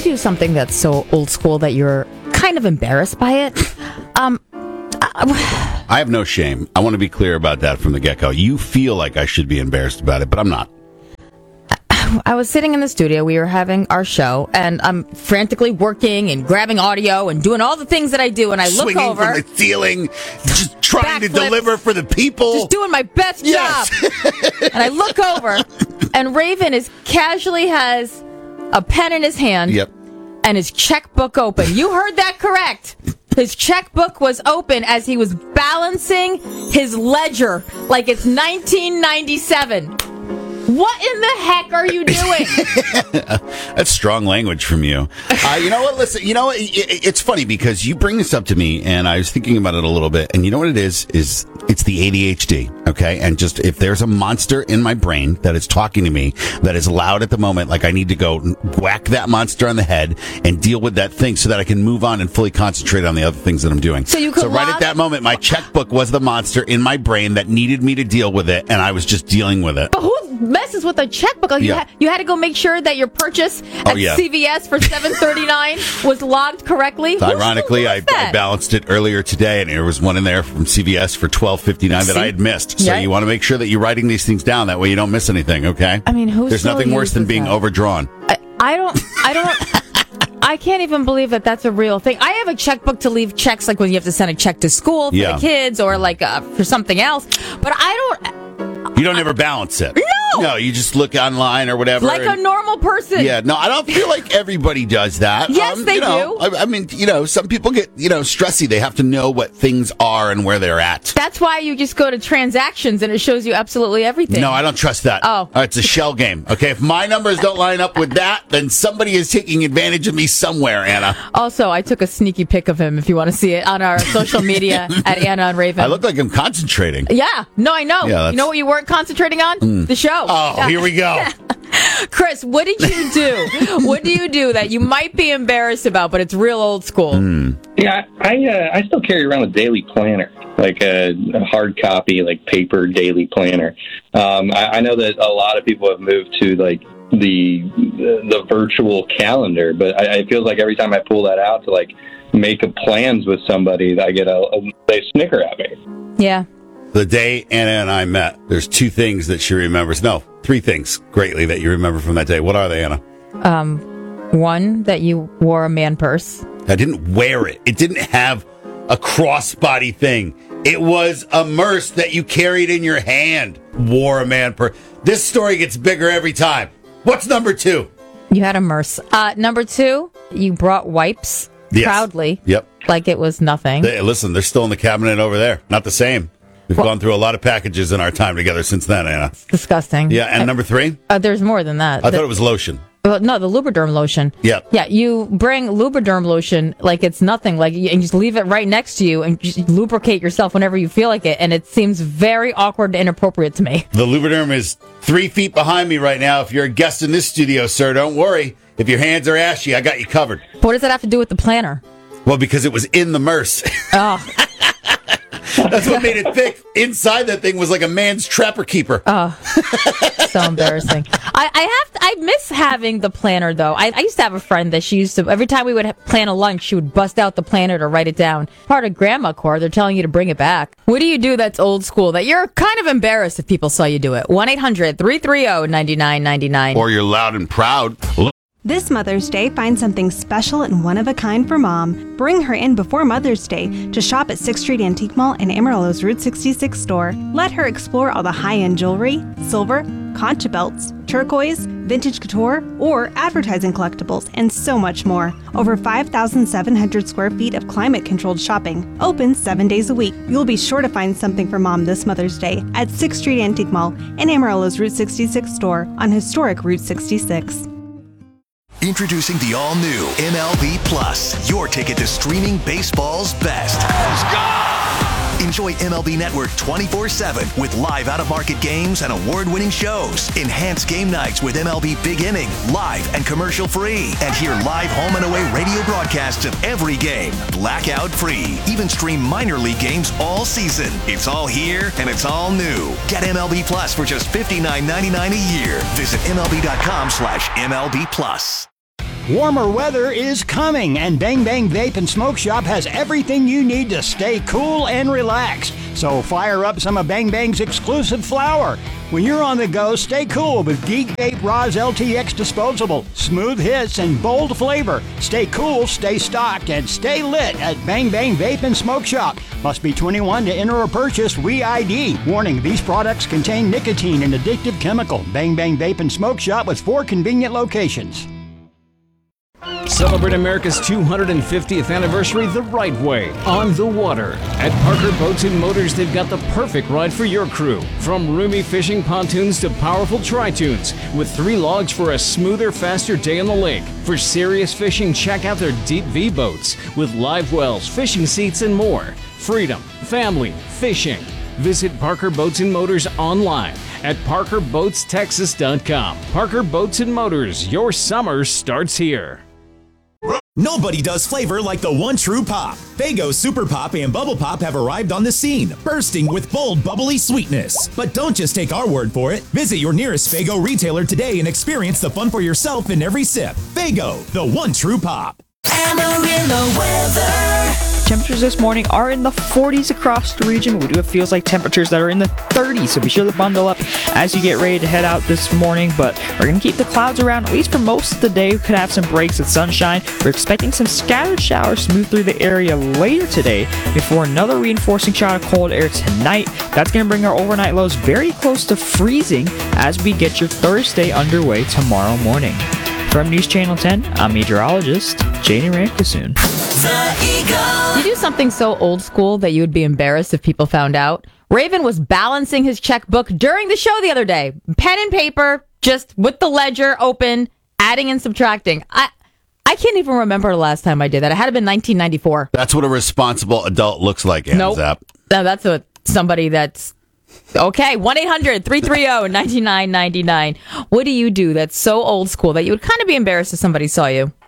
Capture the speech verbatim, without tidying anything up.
you do something that's so old school that you're kind of embarrassed by it? Um, I have no shame. I want to be clear about that from the get-go. You feel like I should be embarrassed about it, but I'm not. I was sitting in the studio, we were having our show, and I'm frantically working and grabbing audio and doing all the things that I do, and I look Swinging over. from the ceiling, just trying to Backflips. deliver for the people. Just doing my best Yes. job. And I look over, and Raven is casually has a pen in his hand. Yep. And his checkbook open. You heard that correct. His checkbook was open as he was balancing his ledger like it's nineteen ninety-seven. What in the heck are you doing? That's strong language from you. Uh, you know what? Listen, you know what? It, it, it's funny because you bring this up to me, and I was thinking about it a little bit. And you know what it is? Is it's the A D H D, okay? And just if there's a monster in my brain that is talking to me that is loud at the moment, like I need to go whack that monster on the head and deal with that thing so that I can move on and fully concentrate on the other things that I'm doing. So you could So right log- at that moment, my checkbook was the monster in my brain that needed me to deal with it, and I was just dealing with it. But who messes with a checkbook? Like you, Yeah. ha- you had to go make sure that your purchase Oh, at yeah. C V S for seven thirty-nine was logged correctly. So Who's- ironically, who I, does that? I balanced it earlier today, and there was one in there from C V S for twelve fifty-nine that See? I had missed. So Yeah. you want to make sure that you're writing these things down. That way you don't miss anything, okay? I mean, who There's still nothing worse than uses being that? overdrawn. I, I don't. I don't. I can't even believe that that's a real thing. I have a checkbook to leave checks, like when you have to send a check to school for Yeah. the kids or like uh, for something else. But I don't. You don't ever balance it. No! No, you just look online or whatever. Like a and- normal person. Yeah, no, I don't feel like everybody does that. Yes, they you know, do. I, I mean, you know, some people get, you know, stressy. They have to know what things are and where they're at. That's why you just go to transactions and it shows you absolutely everything. No, I don't trust that. Oh. Uh, it's a shell game. Okay, if my numbers don't line up with that, then somebody is taking advantage of me somewhere, Anna. Also, I took a sneaky pic of him if you want to see it on our social media at Anna and Raven. I look like I'm concentrating. Yeah, no, I know. Yeah, that's- you know what you weren't concentrating on? The show. Oh, Yeah. here we go. Chris, what did you do? What do you do that you might be embarrassed about, but it's real old school? Mm. Yeah, I uh, I still carry around a daily planner, like a, a hard copy, like paper daily planner. Um, I, I know that a lot of people have moved to like the the virtual calendar, but I, I feel like every time I pull that out to like make a plans with somebody, I get a, a they snicker at me. Yeah. The day Anna and I met, there's two things that she remembers. No, three things greatly that you remember from that day. What are they, Anna? Um, one, that you wore a man purse. I didn't wear it. It didn't have a crossbody thing. It was a merce that you carried in your hand. Wore a man purse. This story gets bigger every time. What's number two? You had a merce. Uh, number two, you brought wipes Yes. proudly. Yep. Like it was nothing. They, listen, they're still in the cabinet over there. Not the same. We've Well- gone through a lot of packages in our time together since then, Anna. Disgusting. Yeah, and Uh, number three? uh, there's more than that. I The- thought it was lotion. Well, no, the Lubriderm lotion. Yep. Yeah, you bring Lubriderm lotion like it's nothing, like you, and you just leave it right next to you and just lubricate yourself whenever you feel like it, and it seems very awkward and inappropriate to me. The Lubriderm is three feet behind me right now. If you're a guest in this studio, sir, don't worry. If your hands are ashy, I got you covered. But what does that have to do with the planner? Well, because it was in the merce. Oh, That's what made it thick. Inside that thing was like a man's trapper keeper. so embarrassing. I, I have to, I miss having the planner though. I, I used to have a friend that she used to, every time we would ha- plan a lunch, she would bust out the planner to write it down. Part of grandma core, they're telling you to bring it back. What do you do that's old school that you're kind of embarrassed if people saw you do it? one eight hundred three three zero nine nine nine nine. Or you're loud and proud. This Mother's Day, find something special and one-of-a-kind for Mom. Bring her in before Mother's Day to shop at sixth Street Antique Mall and Amarillo's Route sixty-six store. Let her explore all the high-end jewelry, silver, concha belts, turquoise, vintage couture, or advertising collectibles, and so much more. Over five thousand seven hundred square feet of climate-controlled shopping. Open seven days a week. You'll be sure to find something for Mom this Mother's Day at sixth Street Antique Mall and Amarillo's Route sixty-six store on historic Route sixty-six. Introducing the all-new M L B Plus, your ticket to streaming baseball's best. Enjoy M L B Network twenty-four seven with live out-of-market games and award-winning shows. Enhance game nights with M L B Big Inning, live and commercial-free. And hear live home and away radio broadcasts of every game, blackout-free. Even stream minor league games all season. It's all here and it's all new. Get M L B Plus for just fifty-nine ninety-nine a year. Visit M L B dot com slash M L B Plus. Warmer weather is coming, and Bang Bang Vape and Smoke Shop has everything you need to stay cool and relaxed. So fire up some of Bang Bang's exclusive flower. When you're on the go, stay cool with Geek Vape Roz L T X Disposable. Smooth hits and bold flavor. Stay cool, stay stocked, and stay lit at Bang Bang Vape and Smoke Shop. Must be twenty-one to enter or purchase. Re I D. Warning, these products contain nicotine and addictive chemical. Bang Bang Vape and Smoke Shop with four convenient locations. Celebrate America's two hundred fiftieth anniversary the right way, on the water. At Parker Boats and Motors, they've got the perfect ride for your crew. From roomy fishing pontoons to powerful tri-tunes, with three logs for a smoother, faster day on the lake. For serious fishing, check out their Deep V boats, with live wells, fishing seats, and more. Freedom, family, fishing. Visit Parker Boats and Motors online at parker boats texas dot com. Parker Boats and Motors, your summer starts here. Nobody does flavor like the one true pop. Faygo Super Pop and Bubble Pop have arrived on the scene, bursting with bold, bubbly sweetness. But don't just take our word for it. Visit your nearest Faygo retailer today and experience the fun for yourself in every sip. Faygo, the one true pop. Amarillo weather. Temperatures this morning are in the forties across the region. We do have feels like temperatures that are in the thirties, so be sure to bundle up as you get ready to head out this morning. But we're going to keep the clouds around at least for most of the day. We could have some breaks of sunshine. We're expecting some scattered showers to move through the area later today before another reinforcing shot of cold air tonight. That's going to bring our overnight lows very close to freezing as we get your Thursday underway tomorrow morning. From News Channel ten, I'm meteorologist Janie Rankasoon. You do something so old school that you would be embarrassed if people found out. Raven was balancing his checkbook during the show the other day. Pen and paper, just with the ledger open, adding and subtracting. I I can't even remember the last time I did that. It had to been nineteen ninety-four. That's what a responsible adult looks like, Nope. Zap. No, that's what somebody that's... Okay, one eight hundred three three zero nine nine nine nine. What do you do that's so old school that you would kind of be embarrassed if somebody saw you?